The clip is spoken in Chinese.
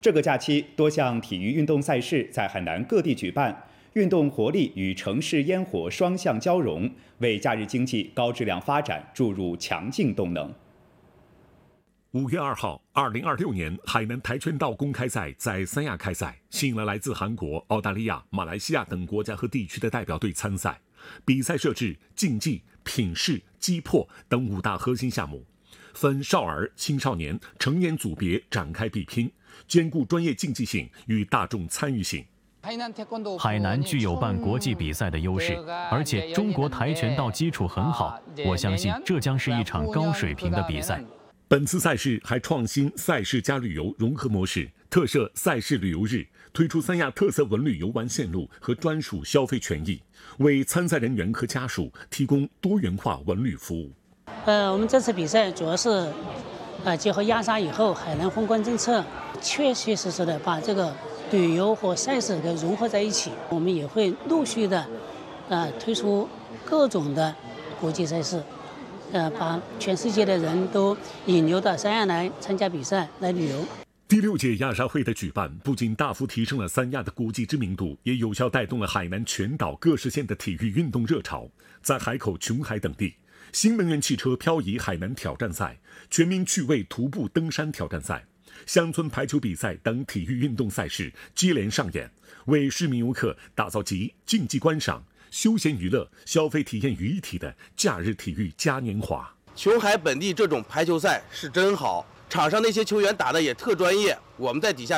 这个假期，多项体育运动赛事在海南各地举办，运动活力与城市烟火双向交融，为假日经济高质量发展注入强劲动能。 5月2号，2026年海南跆拳道公开赛在三亚开赛，吸引了来自韩国、澳大利亚、马来西亚等国家和地区的代表队参赛。比赛设置竞技、品势、击破等5大核心项目，分少儿、青少年、成年组别展开比拼，兼顾专业竞技性与大众参与性。 海南具有办国际比赛的优势，而且中国跆拳道基础很好，我相信这将是一场高水平的比赛。 本次赛事还创新赛事加旅游融合模式，特设赛事旅游日，推出三亚特色文旅游玩线路和专属消费权益，为参赛人员和家属提供多元化文旅服务。 我们这次比赛主要是结合亚沙以后海南宏观政策，确确实实的把这个旅游和赛事给融合在一起。我们也会陆续的推出各种的国际赛事。把全世界的人都引流到三亚来参加比赛、来旅游。 第6届亚沙会的举办，不仅大幅提升了三亚的国际知名度，也有效带动了海南全岛各市县的体育运动热潮。在海口、琼海等地，新能源汽车漂移海南挑战赛、全民趣味徒步登山挑战赛、乡村排球比赛等体育运动赛事接连上演，为市民游客打造集竞技观赏、休闲娱乐、消费体验于一体的假日体育嘉年华。 琼海本地这种排球赛是真好，场上那些球员打的也特专业，我们在底下